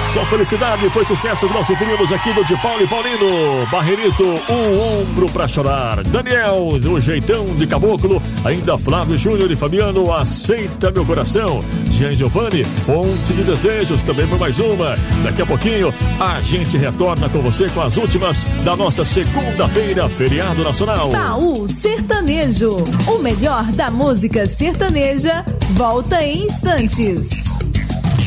Só felicidade, foi sucesso que nós ouvimos aqui do de Paulo e Paulino. Barreirito, um ombro pra chorar. Daniel, do Jeitão de Caboclo. Ainda Flávio Júnior e Fabiano, Aceita Meu Coração. Jean Giovanni, Fonte de Desejos, também foi mais uma. Daqui a pouquinho, a gente retorna com você com as últimas da nossa segunda-feira, feriado nacional. Baú Sertanejo, o melhor da música sertaneja, volta em instantes.